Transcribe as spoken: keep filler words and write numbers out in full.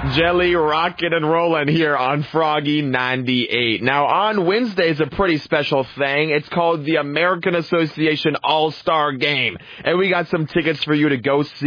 Jelly rockin' and rollin' here on Froggy ninety-eight. Now, on Wednesday is a pretty special thing. It's called the American Association All-Star Game. And we got some tickets for you to go see